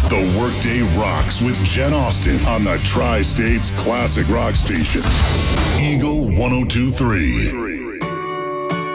The Workday Rocks with Jen Austen on the Tri-States Classic Rock Station. Eagle 102.3.